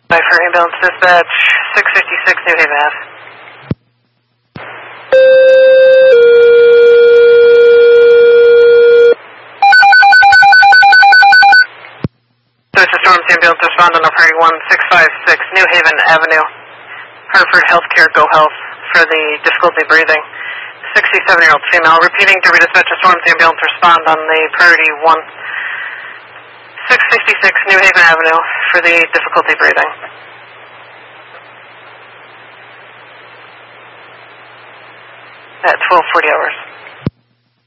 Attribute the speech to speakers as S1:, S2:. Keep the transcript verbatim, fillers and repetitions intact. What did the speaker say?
S1: By for ambulance dispatch, six fifty-six New Haven Ave. This is Storms Ambulance responding on priority one six five six New Haven Avenue, Hartford Healthcare Go Health for the difficulty breathing. sixty-seven-year-old female. Repeating to redispatch a Storms Ambulance respond on the priority one six fifty-six New Haven Avenue for the difficulty breathing. At twelve forty hours.